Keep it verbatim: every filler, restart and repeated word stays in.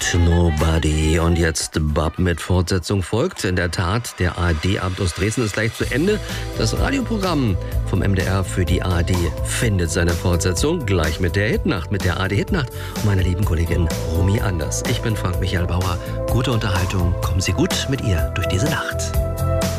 Nobody. Und jetzt Bab mit Fortsetzung folgt. In der Tat, der A R D-Abend aus Dresden ist gleich zu Ende. Das Radioprogramm vom M D R für die A R D findet seine Fortsetzung gleich mit der Hitnacht, mit der A R D-Hitnacht und meiner lieben Kollegin Romy Anders. Ich bin Frank Michael Bauer. Gute Unterhaltung. Kommen Sie gut mit ihr durch diese Nacht.